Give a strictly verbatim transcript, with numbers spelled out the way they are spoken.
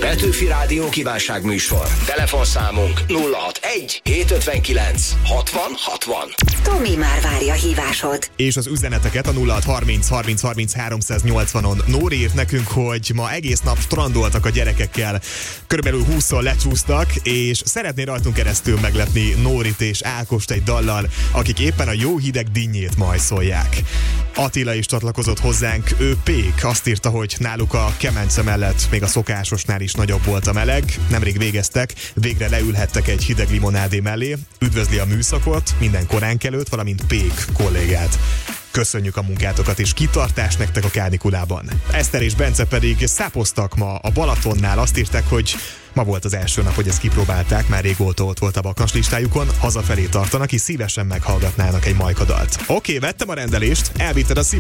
Petőfi Rádió kívánságműsor. Telefonszámunk nulla hatvanegy hétszázötvenkilenc hatvan hatvan. Tomi már várja a hívásod. És az üzeneteket a nulla hatharminc harminc harminc háromszáznyolcvanon. Nóri írt nekünk, hogy ma egész nap strandoltak a gyerekekkel. Körülbelül húszszor lecsúsztak, és szeretné rajtunk keresztül meglepni Nórit és Ákost egy dallal, akik éppen a jó hideg dinnyét majszolják. Attila is csatlakozott hozzánk, ő Pék. Azt írta, hogy náluk a kemence mellett még a szokásosnál is nagyobb volt a meleg. Nemrég végeztek, végre leülhettek egy hideg limonádé mellé. Üdvözli a műszakot, minden koránkelőt, valamint Pék kollégát. Köszönjük a munkátokat és kitartást nektek a kánikulában. Eszter és Bence pedig szápoztak ma a Balatonnál, azt írták, hogy ma volt az első nap, hogy ezt kipróbálták, már régóta ott volt a bakans listájukon, hazafelé tartanak, és szívesen meghallgatnának egy majkadalt. Oké, vettem a rendelést, elvitted a